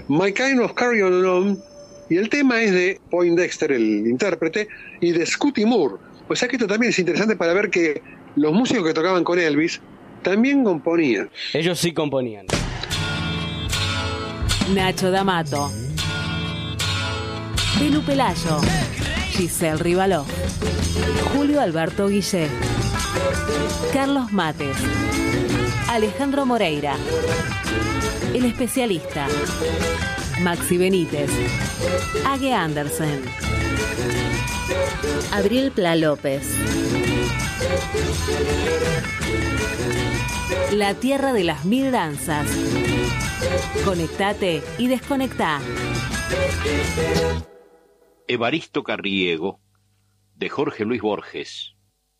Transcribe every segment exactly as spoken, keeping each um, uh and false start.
My Kind of Carry On On, y el tema es de Poindexter, el intérprete, y de Scotty Moore. O sea que esto también es interesante para ver que los músicos que tocaban con Elvis también componían. Ellos sí componían. Nacho D'Amato, Belu Pelayo, Giselle Rivaló, Julio Alberto Guillé, Carlos Mates, Alejandro Moreira, El Especialista, Maxi Benítez, Age Andersen, Abril Pla López. La tierra de las mil danzas. Conectate y desconectá. Evaristo Carriego, de Jorge Luis Borges.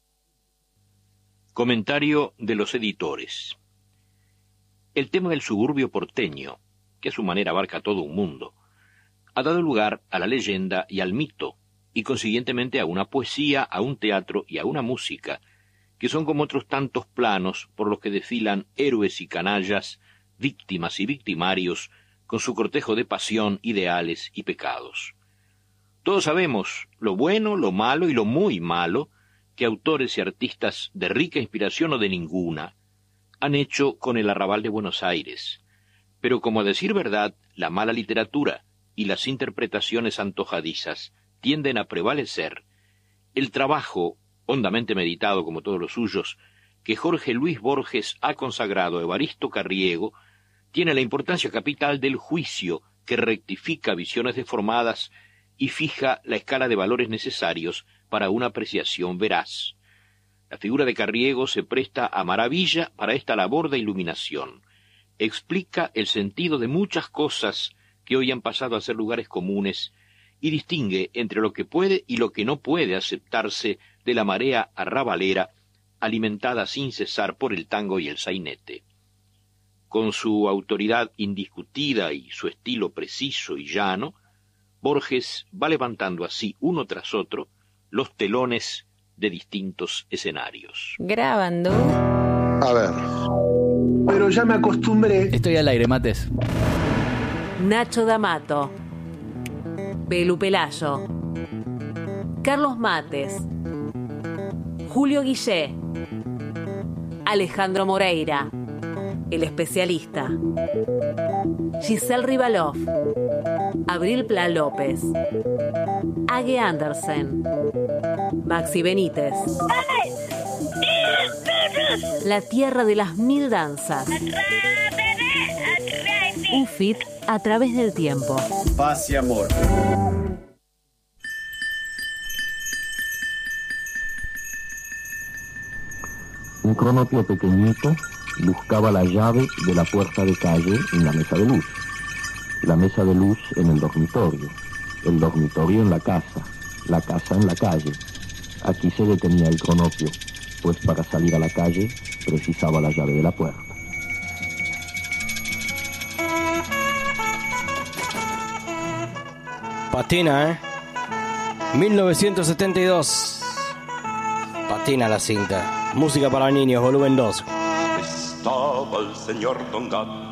Comentario de los editores. El tema del suburbio porteño, que a su manera abarca todo un mundo, ha dado lugar a la leyenda y al mito, y consiguientemente a una poesía, a un teatro y a una música, que son como otros tantos planos por los que desfilan héroes y canallas, víctimas y victimarios, con su cortejo de pasión, ideales y pecados. Todos sabemos lo bueno, lo malo y lo muy malo que autores y artistas de rica inspiración o de ninguna han hecho con el arrabal de Buenos Aires, pero como a decir verdad, la mala literatura y las interpretaciones antojadizas tienden a prevalecer, el trabajo, hondamente meditado como todos los suyos, que Jorge Luis Borges ha consagrado a Evaristo Carriego, tiene la importancia capital del juicio que rectifica visiones deformadas y fija la escala de valores necesarios para una apreciación veraz. La figura de Carriego se presta a maravilla para esta labor de iluminación. Explica el sentido de muchas cosas que hoy han pasado a ser lugares comunes y distingue entre lo que puede y lo que no puede aceptarse de la marea arrabalera alimentada sin cesar por el tango y el sainete. Con su autoridad indiscutida y su estilo preciso y llano, Borges va levantando así, uno tras otro, los telones de distintos escenarios. Grabando. A ver. Pero ya me acostumbré. Estoy al aire, Mates. Nacho D'Amato, Belu Pelayo, Carlos Mates, Julio Guillé, Alejandro Moreira, El Especialista, Giselle Rivaló, Abril Pla López, Age Andersen, Maxi Benítez. La tierra de las mil danzas. Un fit a través del tiempo. Paz y amor. Un cronopio pequeñito buscaba la llave de la puerta de calle en la mesa de luz. La mesa de luz en el dormitorio. El dormitorio en la casa. La casa en la calle. Aquí se detenía el cronopio, pues para salir a la calle precisaba la llave de la puerta. Patina, ¿eh? mil novecientos setenta y dos. Patina la cinta. Música para niños, volumen dos. Estaba el señor Don Gato